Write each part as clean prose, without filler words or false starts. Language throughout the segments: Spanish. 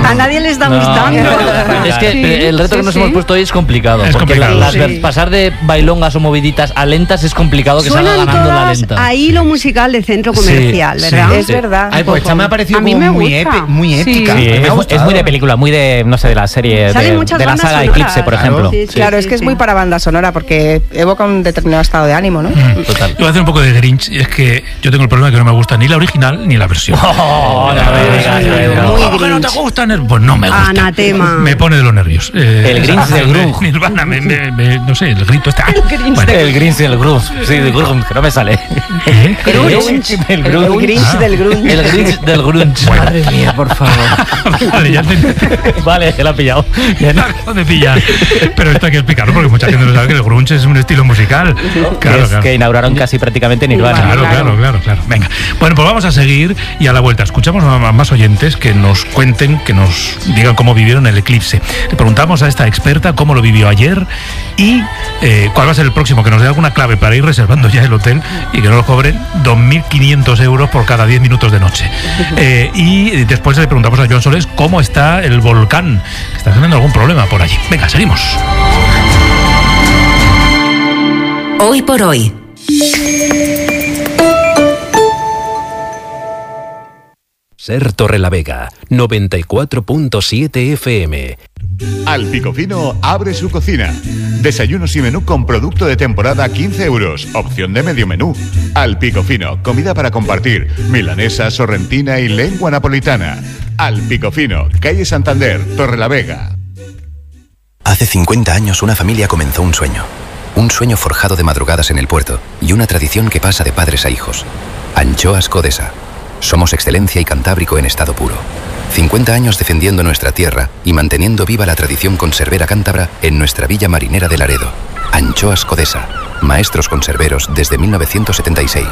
A nadie le está gustando. Es que el reto que nos hemos puesto hoy es complicado. Pasar de bailongas o moviditas a lentas es complicado, que salga ganando la lenta. Ahí lo musical de centro comercial, ¿verdad? Es verdad. Ay, pues esta me ha parecido a mí me muy épica. Sí, es muy de película, muy de, no sé, de la serie, de la saga Eclipse, por ejemplo. Claro, es que es muy para banda sonora porque evoca un determinado estado de ánimo, ¿no? Total. Yo voy a hacer un poco de Grinch, y es que yo tengo el problema de que no me gusta ni la original ni la versión. ¿No te gustan? Pues no me gusta. Anatema. Me pone de los nervios. El Grinch del Grunge. Nirvana, no sé, el grito está. El Grinch del Grunge. Sí, del Grunge, que no me sale. El Grinch del Grunge. El Grinch del Grunge. Madre mía, por favor. Vale, ya te... Vale, que lo ha pillado. No te pillan. Pero esto hay que explicarlo porque mucha gente no sabe que el grunge es un estilo musical. Claro. Que inauguraron casi prácticamente Nirvana. Claro. Venga. Bueno, pues vamos a seguir y a la vuelta escuchamos a más oyentes que nos cuenten, que nos digan cómo vivieron el eclipse. Le preguntamos a esta experta cómo lo vivió ayer y cuál va a ser el próximo, que nos dé alguna clave para ir reservando ya el hotel y que no nos cobren 2.500 euros por cada 10 minutos de noche. Y después le preguntamos a Joan Solés cómo está el volcán, que está teniendo algún problema por allí. Venga, seguimos. Hoy por hoy. Ser Torrelavega, 94.7 FM. Al Picofino abre su cocina. Desayunos y menú con producto de temporada 15 euros. Opción de medio menú. Al Picofino, comida para compartir. Milanesa, sorrentina y lengua napolitana. Al Picofino, calle Santander, Torrelavega. Hace 50 años una familia comenzó un sueño. Un sueño forjado de madrugadas en el puerto y una tradición que pasa de padres a hijos. Anchoas Codesa. Somos excelencia y cantábrico en estado puro. 50 años defendiendo nuestra tierra y manteniendo viva la tradición conservera cántabra en nuestra villa marinera de Laredo. Anchoas Codesa. Maestros conserveros desde 1976.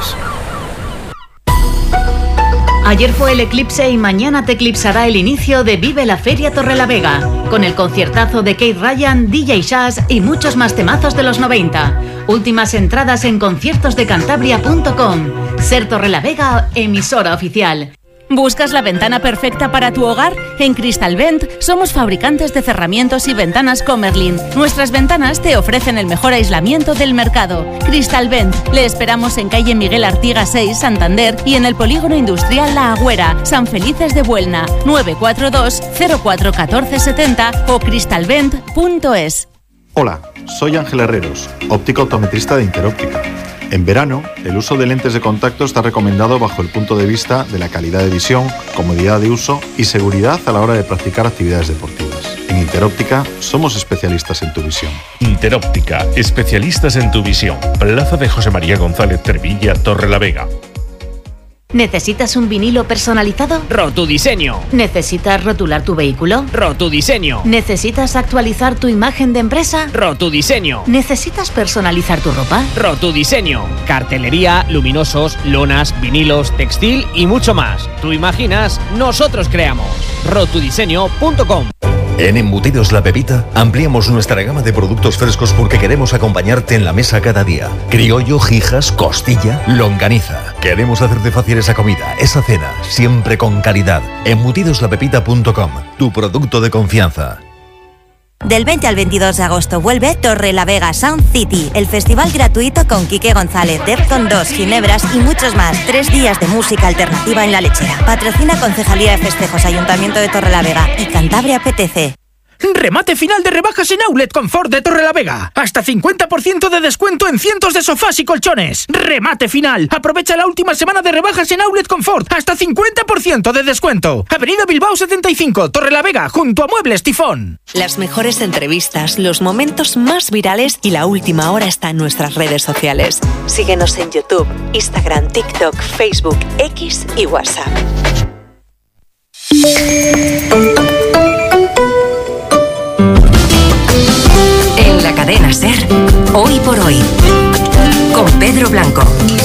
Ayer fue el eclipse y mañana te eclipsará el inicio de Vive la Feria Torrelavega, con el conciertazo de Kate Ryan, DJ Shaz y muchos más temazos de los 90. Últimas entradas en conciertosdecantabria.com. Ser Torrelavega, emisora oficial. ¿Buscas la ventana perfecta para tu hogar? En Cristalvent somos fabricantes de cerramientos y ventanas Comerlin. Nuestras ventanas te ofrecen el mejor aislamiento del mercado. Cristalvent, le esperamos en calle Miguel Artigas 6, Santander, y en el polígono industrial La Agüera, San Felices de Buelna, 942 04 14 70 o cristalvent.es. Hola, soy Ángel Herreros, óptico optometrista de Interóptica. En verano, el uso de lentes de contacto está recomendado bajo el punto de vista de la calidad de visión, comodidad de uso y seguridad a la hora de practicar actividades deportivas. En Interóptica somos especialistas en tu visión. Interóptica, especialistas en tu visión. Plaza de José María González Cervilla, Torrelavega. ¿Necesitas un vinilo personalizado? Rotudiseño. ¿Necesitas rotular tu vehículo? Rotudiseño. ¿Necesitas actualizar tu imagen de empresa? Rotudiseño. ¿Necesitas personalizar tu ropa? Rotudiseño. Cartelería, luminosos, lonas, vinilos, textil y mucho más. Tú imaginas, nosotros creamos. Rotudiseño.com. En Embutidos La Pepita ampliamos nuestra gama de productos frescos porque queremos acompañarte en la mesa cada día. Criollo, jijas, costilla, longaniza. Queremos hacerte fácil esa comida, esa cena, siempre con calidad. Embutidoslapepita.com, tu producto de confianza. Del 20 al 22 de agosto vuelve Torrelavega Sound City, el festival gratuito con Quique González, Defcon 2, Ginebras y muchos más. 3 días de música alternativa en La Lechera. Patrocina Concejalía de Festejos, Ayuntamiento de Torrelavega y Cantabria Apetece. Remate final de rebajas en Outlet Confort de Torrelavega. Hasta 50% de descuento en cientos de sofás y colchones. Remate final. Aprovecha la última semana de rebajas en Outlet Confort. Hasta 50% de descuento. Avenida Bilbao 75, Torrelavega, junto a Muebles Tifón. Las mejores entrevistas, los momentos más virales y la última hora está en nuestras redes sociales. Síguenos en YouTube, Instagram, TikTok, Facebook, X y WhatsApp. En la cadena SER, Hoy por Hoy, con Pedro Blanco.